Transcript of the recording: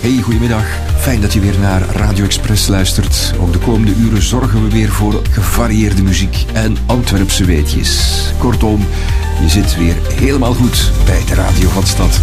Hey, goedemiddag. Fijn dat je weer naar Radio Express luistert. Ook de komende uren zorgen we weer voor gevarieerde muziek en Antwerpse weetjes. Kortom, je zit weer helemaal goed bij de radio van de stad.